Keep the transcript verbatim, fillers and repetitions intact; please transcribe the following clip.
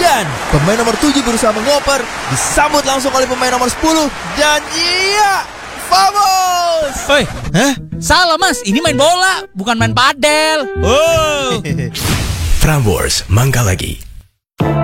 Dan pemain nomor tujuh berusaha mengoper, disambut langsung oleh pemain nomor sepuluh. Dan iya, vamos! Oi, Hah? salah mas, ini main bola, bukan main padel. Oh. Prambors, Mangga Lagi.